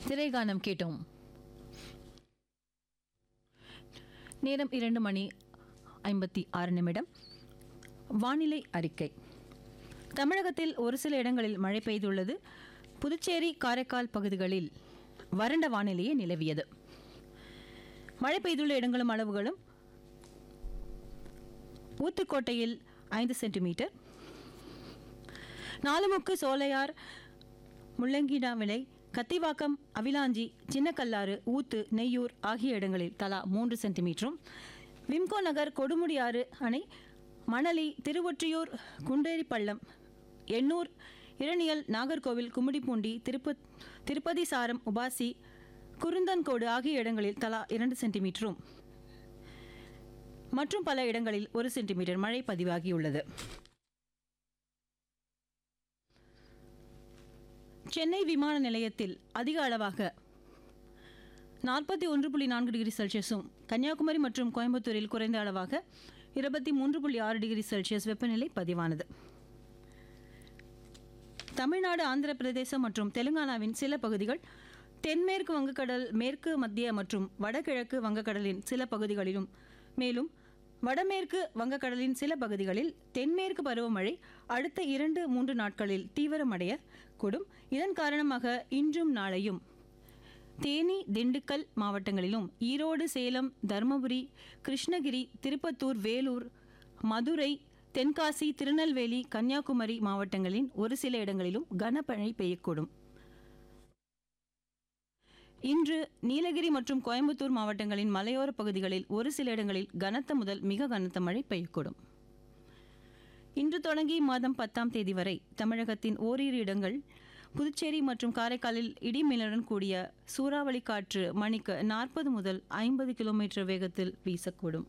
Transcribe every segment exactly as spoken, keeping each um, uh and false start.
திரைகானம் கேட்டோம். நேரம் இரண்டு மணி ஐம்பத்தி ஆறு நிமிடம். வானிலை அறிக்கை. தமிழகத்தில் ஒரு சில இடங்களில் மழை பெய்துள்ளது. புதுச்சேரி, காரைக்கால் பகுதிகளில் வறண்ட வானிலையே நிலவியது. மழை பெய்துள்ள இடங்களும் அளவுகளும்: ஊத்துக்கோட்டையில் ஐந்து சென்டிமீட்டர், நாலுமுக்கு, சோலையார், முள்ளங்கிடாவிளை, கத்திவாக்கம், அவிலாஞ்சி, சின்னக்கல்லாறு, ஊத்து, நெய்யூர் ஆகிய இடங்களில் தலா மூன்று சென்டிமீட்டரும், விம்கோ நகர், கொடுமுடியாறு அணை, மணலி, திருவொற்றியூர், குண்டேரிப்பள்ளம், எண்ணூர், இரணியல், நாகர்கோவில், கும்மிடிப்பூண்டி, திருப்ப திருப்பதி சாரம், உபாசி, குருந்தன்கோடு ஆகிய இடங்களில் தலா இரண்டு சென்டிமீட்டரும் மற்றும் பல இடங்களில் ஒரு சென்டிமீட்டர் மழை பதிவாகியுள்ளது. சென்னை விமான நிலையத்தில் அதிக அளவாக நாற்பத்தி ஒன்று புள்ளி நான்கு டிகிரி செல்சியஸும், கன்னியாகுமரி மற்றும் கோயம்புத்தூரில் குறைந்த அளவாக இருபத்தி மூன்று புள்ளி ஆறு டிகிரி செல்சியஸ் வெப்பநிலை பதிவானது. தமிழ்நாடு, ஆந்திர பிரதேசம் மற்றும் தெலுங்கானாவின் சில பகுதிகள், தென்மேற்கு வங்கக்கடல், மேற்கு மத்திய மற்றும் வடகிழக்கு வங்கக்கடலின் சில பகுதிகளிலும், மேலும் வடமேற்கு வங்கக்கடலின் சில பகுதிகளில் தென்மேற்கு பருவமழை அடுத்த இரண்டு மூன்று நாட்களில் தீவிரமடைய கூடும். இதன் காரணமாக இன்றும் நாளையும் தேனி, திண்டுக்கல் மாவட்டங்களிலும், ஈரோடு, சேலம், தருமபுரி, கிருஷ்ணகிரி, திருப்பத்தூர், வேலூர், மதுரை, தென்காசி, திருநெல்வேலி, கன்னியாகுமரி மாவட்டங்களின் ஒரு சில இடங்களிலும் கனமழை பெய்யக்கூடும். இன்று நீலகிரி மற்றும் கோயம்புத்தூர் மாவட்டங்களின் மலையோர பகுதிகளில் ஒரு சில இடங்களில் கனத்த முதல் மிக கனத்த மழை பெய்யக்கூடும். இன்று தொடங்கி மாதம் பத்தாம் தேதி வரை தமிழகத்தின் ஓரிரு இடங்கள், புதுச்சேரி மற்றும் காரைக்காலில் இடிமின்னலுடன் கூடிய சூறாவளி காற்று மணிக்கு நாற்பது முதல் ஐம்பது கிலோமீட்டர் வேகத்தில் வீசக்கூடும்.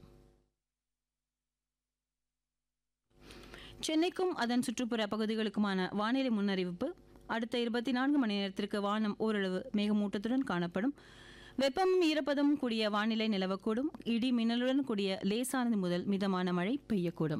சென்னைக்கும் அதன் சுற்றுப்புற பகுதிகளுக்குமான வானிலை முன்னறிவிப்பு: அடுத்த இருபத்தி நான்கு மணி நேரத்திற்கு வானம் ஓரளவு மேகமூட்டத்துடன் காணப்படும். வெப்பமும் ஈரப்பதமும் கூடிய வானிலை நிலவக்கூடும். இடி மின்னலுடன் கூடிய லேசானது முதல் மிதமான மழை பெய்யக்கூடும்.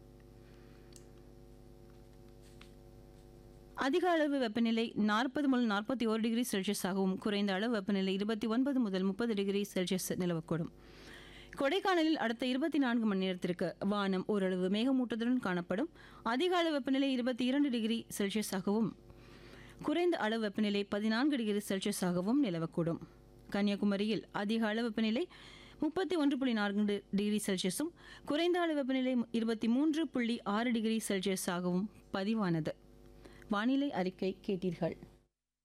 அதிக அளவு வெப்பநிலை நாற்பது முதல் நாற்பத்தி ஓரு டிகிரி செல்சியஸ் ஆகவும், குறைந்த அளவு வெப்பநிலை இருபத்தி ஒன்பது முதல் முப்பது டிகிரி செல்சியஸ் நிலவக்கூடும். கொடைக்கானலில் அடுத்த இருபத்தி நான்கு மணி நேரத்திற்கு வானம் ஓரளவு மேகமூட்டத்துடன் காணப்படும். அதிக அளவு வெப்பநிலை இருபத்தி இரண்டு டிகிரி செல்சியஸ் ஆகவும், குறைந்த அளவு வெப்பநிலை பதினான்கு டிகிரி செல்சியஸ் ஆகவும் நிலவக்கூடும். கன்னியாகுமரியில் அதிக அளவு வெப்பநிலை முப்பத்தி ஒன்று புள்ளி நான்கு டிகிரி செல்சியஸும், குறைந்த அளவு வெப்பநிலை இருபத்தி மூன்று புள்ளி ஆறு டிகிரி செல்சியஸ் ஆகவும் பதிவானது. வானிலை அறிக்கை கேட்டீர்கள்.